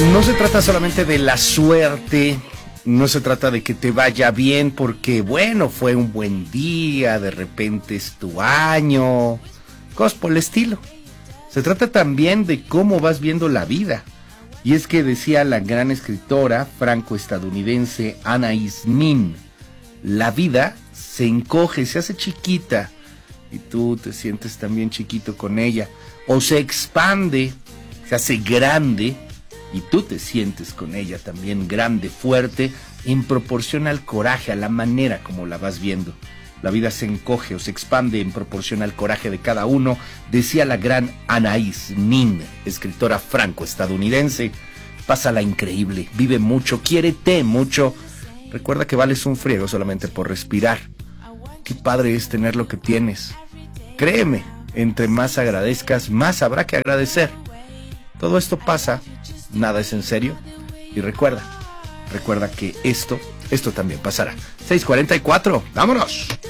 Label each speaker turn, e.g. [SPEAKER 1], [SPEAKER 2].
[SPEAKER 1] No se trata solamente de la suerte, no se trata de que te vaya bien porque, bueno, fue un buen día, de repente es tu año, cosas por el estilo. Se trata también de cómo vas viendo la vida. Y es que decía la gran escritora franco-estadounidense Anaïs Nin, la vida se encoge, se hace chiquita y tú te sientes también chiquito con ella, o se expande, se hace grande y tú te sientes con ella también grande, fuerte, en proporción al coraje, a la manera como la vas viendo. La vida se encoge o se expande en proporción al coraje de cada uno, decía la gran Anaïs Nin, escritora franco-estadounidense. Pásala increíble, vive mucho, quiérete mucho. Recuerda que vales un friego solamente por respirar. Qué padre es tener lo que tienes. Créeme, entre más agradezcas, más habrá que agradecer. Todo esto pasa, nada es en serio. Y recuerda que esto también pasará. 6:44, vámonos.